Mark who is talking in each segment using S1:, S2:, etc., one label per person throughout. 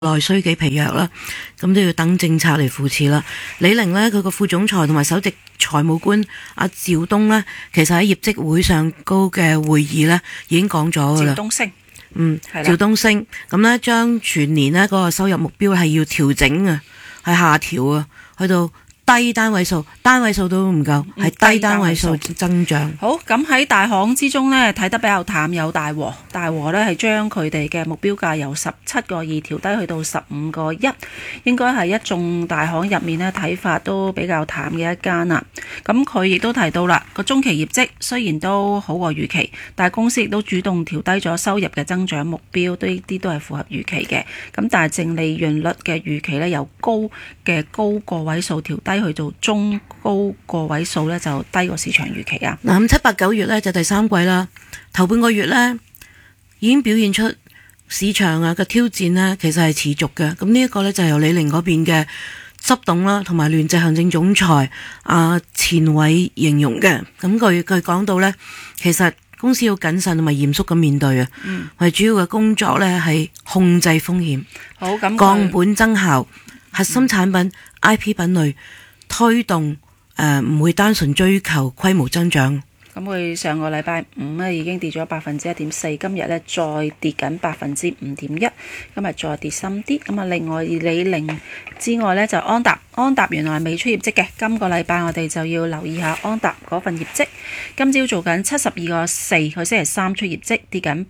S1: 內需幾疲弱啦，咁都要等政策嚟扶持啦。李寧呢，佢個副總裁同埋首席財務官阿趙東呢，其實喺業績會上高嘅會議呢已經講咗噶啦。
S2: 趙東升，
S1: 趙東升咁呢，將全年呢嗰個收入目標係要調整啊，係下調啊，去到低單位數都唔夠，係低單位數增長。
S2: 好，咁喺大行之中呢，睇得比較淡有大和呢係將佢哋嘅目標價由17.2調低去到15.1，應該係一眾大行入面呢睇法都比較淡嘅一間啦。咁佢亦都提到啦，個中期業績雖然都好過預期，但係公司亦都主動調低咗收入嘅增長目標，呢啲都係符合預期嘅。咁但係淨利潤率嘅預期呢，由高個位數調低去到中高個位數呢，就低過市場預期啊。
S1: 嗱，咁7、8、9月呢，就第三季啦，頭半個月呢，已經表現出市場嘅挑戰呢，其實係持續嘅。咁呢一個呢，就係由李寧嗰邊嘅執董啦，同埋聯席行政總裁錢偉形容嘅。咁佢講到呢，其實公司要謹慎同埋嚴肅咁面對啊。我哋主要嘅工作呢，係控制風險，
S2: 好，咁
S1: 降本增效，核心產品、IP 品類推動唔會單純追求規模增長。
S2: 咁佢上個禮拜五呢已經跌咗1.4%，今日呢再跌緊5.1%，今日再跌深啲。咁啊，另外李寧之外呢，就安踏原來未出業績嘅，今個禮拜我哋就要留意下安踏嗰份業績。今朝做緊72.4，佢星期三出業績，跌緊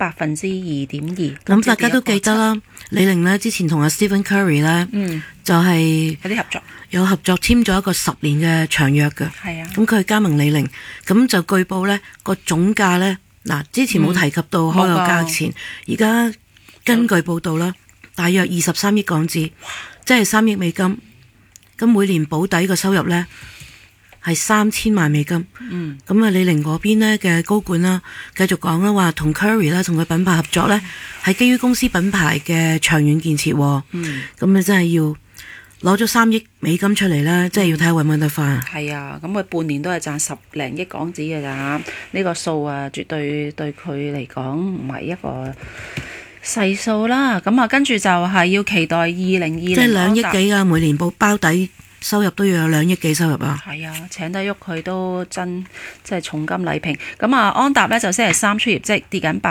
S2: 2.2%。
S1: 咁大家都記得啦，李寧呢之前同阿 Stephen Curry 呢，就係有合作簽咗一個10年嘅長約嘅。
S2: 係啊，
S1: 咁佢加盟李寧，咁就據報呢個總價呢，嗱之前冇提及到開個價錢，而家根據報道啦，大約23億港紙，即係3億美金。咁每年保底個收入呢係3000萬美金。咁啊，李寧嗰邊呢嘅高管啦，繼續講啦，話同 Curry 啦，同佢品牌合作呢，係基於公司品牌嘅長遠建設。咁你真係要攞咗3億美金出嚟啦，真係要睇下搵唔搵得翻。
S2: 係啊，咁佢半年都係賺10零億港紙嘅咋，呢個數啊，絕對對佢嚟講唔係一個細數啦。咁啊，跟住就係要期待2020，即
S1: 係2億幾啊，每年包底收入都要有2億幾收入啊。
S2: 係啊，請得喐佢都真即係重金禮聘。咁啊，安踏呢就星期三出業績，跌緊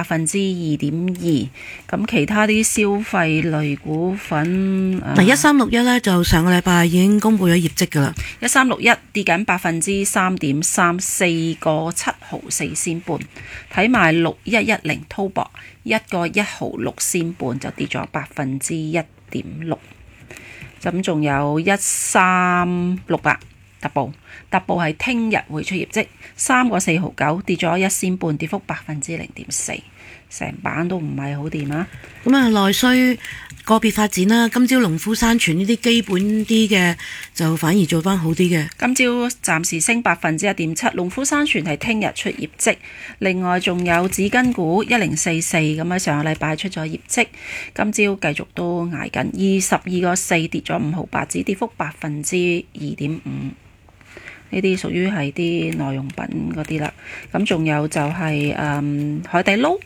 S2: 2.2%。咁其他啲消費類股份
S1: 1361呢，就上個禮拜已經公布咗業績噶啦。
S2: 1361跌緊3.3%，4個7毫4仙半。睇埋6110滔博1個1毫6仙半，就跌咗1.6%。咁仲有1368特步係聽日會出業績，3個4毫9，跌咗1仙半，跌幅0.4%，成版都唔係好掂啊！
S1: 咁啊，內需個別發展啦，今朝農夫山泉呢啲基本啲嘅就反而做翻好啲嘅。
S2: 今朝暫時升1.7%，農夫山泉係聽日出業績。另外仲有紙巾股1044，咁喺上個禮拜出咗業績，今朝繼續都捱緊22.4，跌咗5毫8，只跌幅2.5%。呢啲屬於係啲耐用品嗰啲啦，咁仲有就係海底撈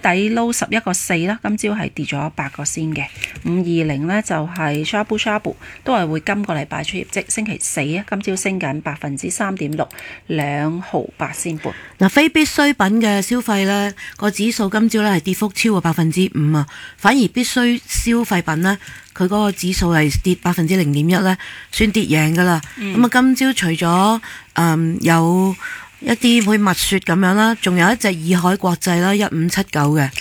S2: 11.4啦，今朝係跌咗8個仙嘅。520呢就係 Shabu Shabu 都係會今個禮拜出業績，星期四啊，今朝升緊3.6%，2毫8仙半。
S1: 嗱，非必需品嘅消費呢個指數今朝呢係跌幅超過5%啊，反而必需消費品呢，佢嗰個指數係跌0.1%咧，算跌贏噶啦。咁啊，今朝除咗有一啲好似蜜雪咁樣啦，仲有一隻以海國際啦，1579嘅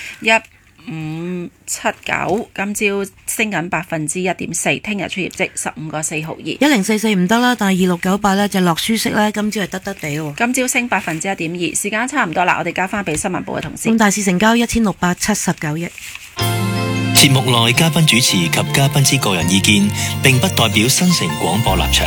S2: 1579，今朝升緊1.4%，聽日出業績15個4毫2。
S1: 1044唔得啦，但係2698咧就落舒適咧，今朝係得地喎。
S2: 今朝升1.2%，時間差唔多啦，我哋交翻俾新聞部嘅同事。
S1: 咁大市成交1679億。
S3: 節目內嘉賓主持及嘉賓之個人意見，並不代表新城廣播立場。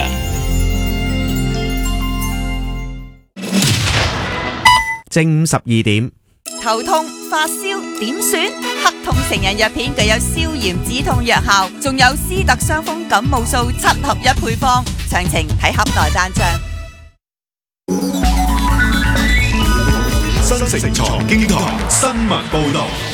S4: 正午12點，
S5: 頭痛、發燒點算？黑痛成人藥片具有消炎止痛藥效，仲有斯特傷風感冒素7合1配方，詳情睇盒內單張。
S6: 新城財經台新聞報道。